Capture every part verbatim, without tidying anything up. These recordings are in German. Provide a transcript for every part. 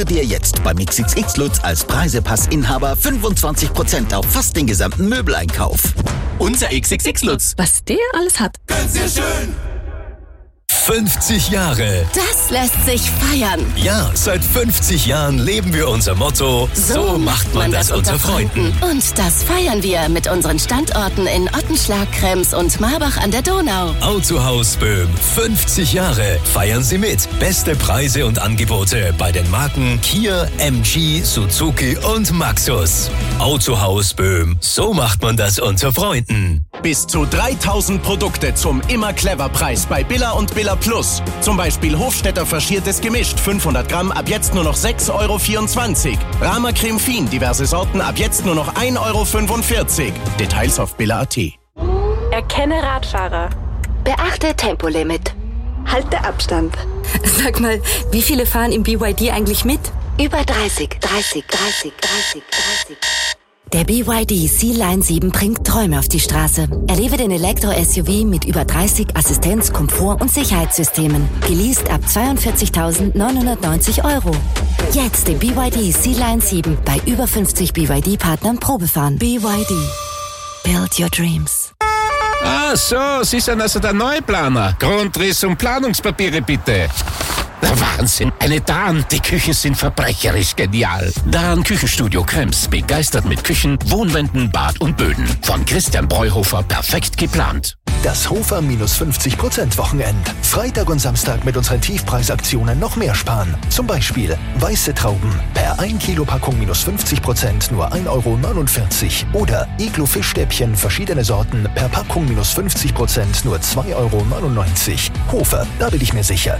Dir jetzt beim X X X Lutz als Preisepassinhaber fünfundzwanzig Prozent auf fast den gesamten Möbeleinkauf. Unser X X X Lutz. Was der alles hat. Ganz sehr schön. fünfzig Jahre. Das lässt sich feiern. Ja, seit fünfzig Jahren leben wir unser Motto, so, so macht man, man das unter Freunden. Freunden. Und das feiern wir mit unseren Standorten in Ottenschlag, Krems und Marbach an der Donau. Autohaus Böhm, fünfzig Jahre. Feiern Sie mit. Beste Preise und Angebote bei den Marken Kia, M G, Suzuki und Maxus. Autohaus Böhm, so macht man das unter Freunden. Bis zu dreitausend Produkte zum Immer-Clever-Preis bei Billa und Billa Plus. Zum Beispiel Hofstetter faschiertes Gemischt, fünfhundert Gramm, ab jetzt nur noch sechs Euro vierundzwanzig. Rama Creme Fin, diverse Sorten, ab jetzt nur noch ein Euro fünfundvierzig. Details auf billa punkt at. Erkenne Radfahrer. Beachte Tempolimit. Halte Abstand. Sag mal, wie viele fahren im B Y D eigentlich mit? Über dreißig, dreißig, dreißig, dreißig, dreißig. Der B Y D C-Line sieben bringt Träume auf die Straße. Erlebe den Elektro-S U V mit über dreißig Assistenz-, Komfort- und Sicherheitssystemen. Geleast ab zweiundvierzigtausendneunhundertneunzig Euro. Jetzt den B Y D C-Line sieben bei über fünfzig B Y D-Partnern Probefahren. B Y D. Build your dreams. Ah, so, Sie sind also der Neuplaner. Grundriss und Planungspapiere bitte. Der Wahnsinn. Eine Dahn, die Küchen sind verbrecherisch genial. Dahn Küchenstudio Krems, begeistert mit Küchen, Wohnwänden, Bad und Böden. Von Christian Breuhofer perfekt geplant. Das Hofer minus fünfzig Prozent Wochenend. Freitag und Samstag mit unseren Tiefpreisaktionen noch mehr sparen. Zum Beispiel weiße Trauben per ein Kilo Packung minus fünfzig Prozent nur ein Euro neunundvierzig. Oder Iglo-Fischstäbchen verschiedene Sorten per Packung minus fünfzig Prozent nur zwei Euro neunundneunzig. Hofer, da bin ich mir sicher.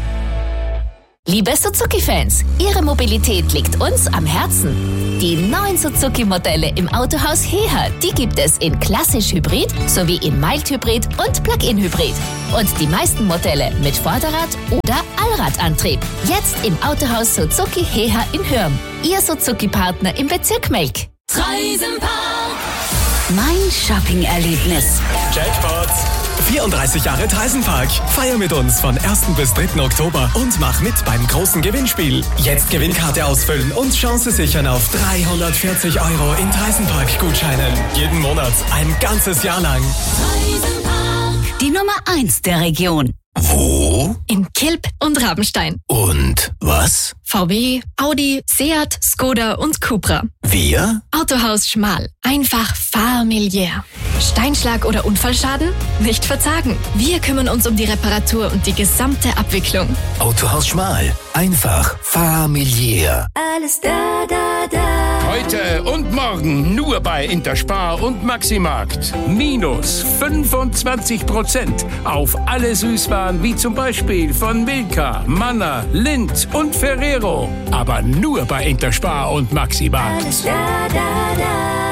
Liebe Suzuki-Fans, Ihre Mobilität liegt uns am Herzen. Die neuen Suzuki-Modelle im Autohaus Heha, die gibt es in klassisch Hybrid sowie in Mild-Hybrid und Plug-in-Hybrid. Und die meisten Modelle mit Vorderrad- oder Allradantrieb. Jetzt im Autohaus Suzuki Heha in Hürm. Ihr Suzuki-Partner im Bezirk Melk. Treisenpark. Mein Shopping-Erlebnis. Jackpot. vierunddreißig Jahre Treisenpark. Feier mit uns von ersten bis dritten Oktober und mach mit beim großen Gewinnspiel. Jetzt Gewinnkarte ausfüllen und Chance sichern auf dreihundertvierzig Euro in Treisenpark-Gutscheinen. Jeden Monat, ein ganzes Jahr lang. Treisenpark. Die Nummer eins der Region. Wo? In Kilb und Rabenstein. Und was? V W, Audi, Seat, Skoda und Cupra. Wir? Autohaus Schmal. Einfach familiär. Steinschlag oder Unfallschaden? Nicht verzagen. Wir kümmern uns um die Reparatur und die gesamte Abwicklung. Autohaus Schmal. Einfach familiär. Alles da, da, da. Heute und morgen nur bei Interspar und Maximarkt. Minus fünfundzwanzig Prozent auf alle Süßwaren wie zum Beispiel von Milka, Manna, Lindt und Ferrero. Aber nur bei Interspar und Maximarkt. Alles da, da, da.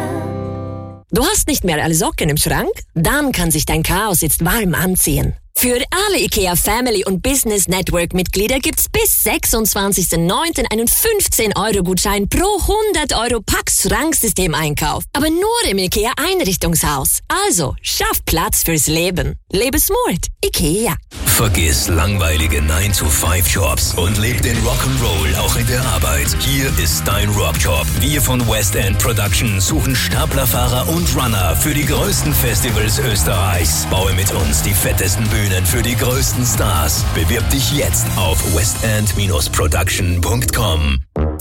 Du hast nicht mehr alle Socken im Schrank? Dann kann sich dein Chaos jetzt warm anziehen. Für alle IKEA Family und Business Network Mitglieder gibt's bis sechsundzwanzigsten neunten einen fünfzehn Euro Gutschein pro hundert Euro Pax Schranksystem-Einkauf. Aber nur im IKEA Einrichtungshaus. Also, schaff Platz fürs Leben. Lebe smart. IKEA. Vergiss langweilige nine to five Jobs und leb den Rock'n'Roll auch in der Arbeit. Hier ist dein Rockjob. Wir von West End Production suchen Staplerfahrer und Runner für die größten Festivals Österreichs. Baue mit uns die fettesten Bühnen für die größten Stars. Bewirb dich jetzt auf westend production punkt com.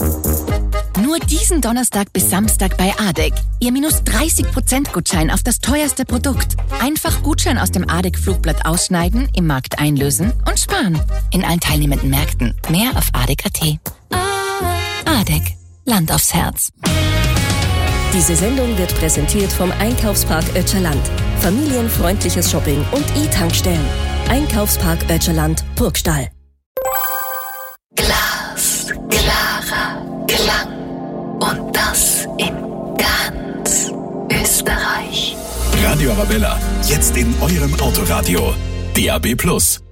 Nur diesen Donnerstag bis Samstag bei A D E C. Ihr minus dreißig Prozent Gutschein auf das teuerste Produkt. Einfach Gutschein aus dem A D E C-Flugblatt ausschneiden, im Markt einlösen und sparen. In allen teilnehmenden Märkten. Mehr auf A D E C punkt at. A D E C. Land aufs Herz. Diese Sendung wird präsentiert vom Einkaufspark Ötscherland. Familienfreundliches Shopping und E-Tankstellen. Einkaufspark Ötscherland, Burgstall. Glas, klarer Klang. Und das in ganz Österreich. Radio Arabella, jetzt in eurem Autoradio. D A B Plus.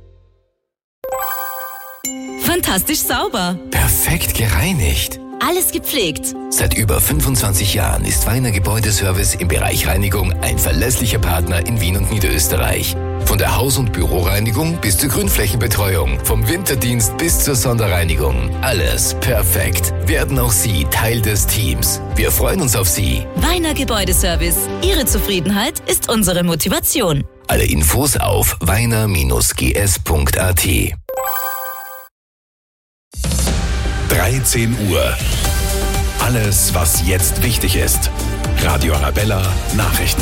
Fantastisch sauber. Perfekt gereinigt. Alles gepflegt. Seit über fünfundzwanzig Jahren ist Weiner Gebäudeservice im Bereich Reinigung ein verlässlicher Partner in Wien und Niederösterreich. Von der Haus- und Büroreinigung bis zur Grünflächenbetreuung, vom Winterdienst bis zur Sonderreinigung. Alles perfekt. Werden auch Sie Teil des Teams. Wir freuen uns auf Sie. Weiner Gebäudeservice. Ihre Zufriedenheit ist unsere Motivation. Alle Infos auf weiner Bindestrich g s punkt a t. dreizehn Uhr. Alles, was jetzt wichtig ist. Radio Arabella Nachrichten.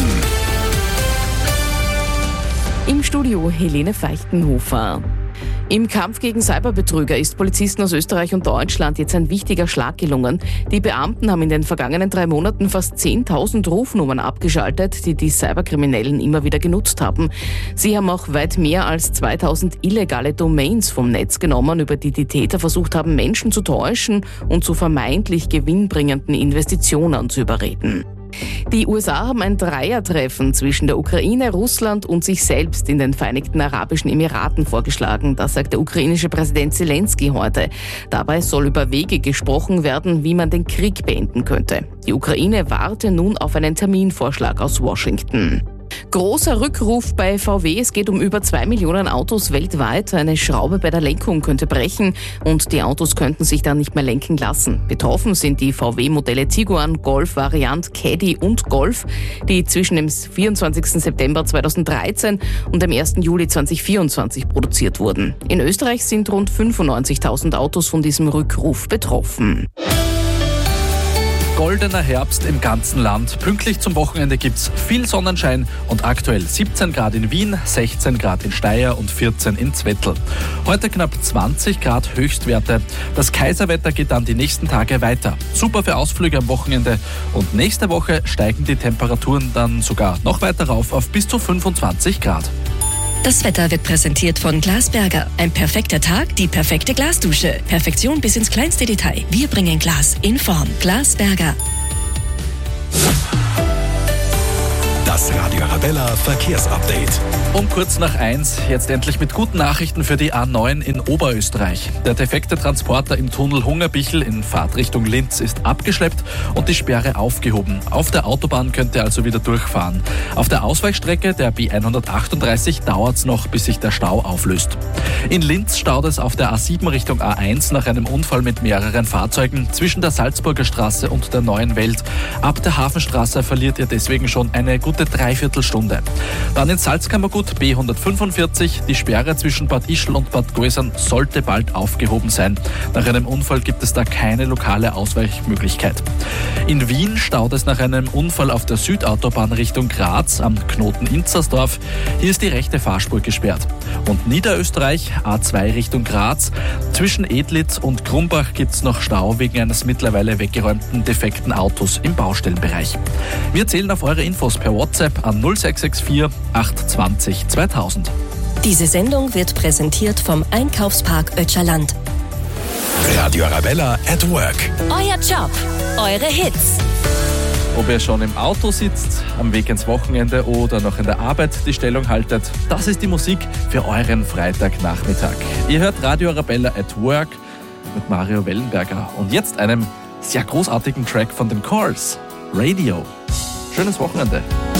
Im Studio Helene Feichtenhofer. Im Kampf gegen Cyberbetrüger ist Polizisten aus Österreich und Deutschland jetzt ein wichtiger Schlag gelungen. Die Beamten haben in den vergangenen drei Monaten fast zehntausend Rufnummern abgeschaltet, die die Cyberkriminellen immer wieder genutzt haben. Sie haben auch weit mehr als zweitausend illegale Domains vom Netz genommen, über die die Täter versucht haben, Menschen zu täuschen und zu vermeintlich gewinnbringenden Investitionen zu überreden. Die U S A haben ein Dreiertreffen zwischen der Ukraine, Russland und sich selbst in den Vereinigten Arabischen Emiraten vorgeschlagen. Das sagt der ukrainische Präsident Zelensky heute. Dabei soll über Wege gesprochen werden, wie man den Krieg beenden könnte. Die Ukraine warte nun auf einen Terminvorschlag aus Washington. Großer Rückruf bei V W. Es geht um über zwei Millionen Autos weltweit. Eine Schraube bei der Lenkung könnte brechen und die Autos könnten sich dann nicht mehr lenken lassen. Betroffen sind die V W-Modelle Tiguan, Golf, Variant, Caddy und Golf, die zwischen dem vierundzwanzigsten September zweitausenddreizehn und dem ersten Juli zweitausendvierundzwanzig produziert wurden. In Österreich sind rund fünfundneunzigtausend Autos von diesem Rückruf betroffen. Goldener Herbst im ganzen Land. Pünktlich zum Wochenende gibt's viel Sonnenschein und aktuell siebzehn Grad in Wien, sechzehn Grad in Steyr und vierzehn in Zwettl. Heute knapp zwanzig Grad Höchstwerte. Das Kaiserwetter geht dann die nächsten Tage weiter. Super für Ausflüge am Wochenende. Und nächste Woche steigen die Temperaturen dann sogar noch weiter rauf auf bis zu fünfundzwanzig Grad. Das Wetter wird präsentiert von Glasberger. Ein perfekter Tag, die perfekte Glasdusche. Perfektion bis ins kleinste Detail. Wir bringen Glas in Form. Glasberger. Das Radio Arabella Verkehrsupdate. Um kurz nach eins, jetzt endlich mit guten Nachrichten für die A neun in Oberösterreich. Der defekte Transporter im Tunnel Hungerbichel in Fahrtrichtung Linz ist abgeschleppt und die Sperre aufgehoben. Auf der Autobahn könnt ihr also wieder durchfahren. Auf der Ausweichstrecke der B hundertachtunddreißig dauert es noch, bis sich der Stau auflöst. In Linz staut es auf der A sieben Richtung A eins nach einem Unfall mit mehreren Fahrzeugen zwischen der Salzburger Straße und der Neuen Welt. Ab der Hafenstraße verliert ihr deswegen schon eine gute Dreiviertelstunde. Dann in Salzkammergut B hundertfünfundvierzig. Die Sperre zwischen Bad Ischl und Bad Gäusern sollte bald aufgehoben sein. Nach einem Unfall gibt es da keine lokale Ausweichmöglichkeit. In Wien staut es nach einem Unfall auf der Südautobahn Richtung Graz am Knoten Inzersdorf. Hier ist die rechte Fahrspur gesperrt. Und Niederösterreich A zwei Richtung Graz. Zwischen Edlitz und Krumbach gibt es noch Stau wegen eines mittlerweile weggeräumten defekten Autos im Baustellenbereich. Wir zählen auf eure Infos per WhatsApp an null sechs sechs vier acht zwanzig zweitausend. Diese Sendung wird präsentiert vom Einkaufspark Ötscherland. Radio Arabella at Work. Euer Job, eure Hits. Ob ihr schon im Auto sitzt, am Weg ins Wochenende oder noch in der Arbeit die Stellung haltet, das ist die Musik für euren Freitagnachmittag. Ihr hört Radio Arabella at Work mit Mario Wellenberger und jetzt einem sehr großartigen Track von den Cars, Radio. Schönes Wochenende.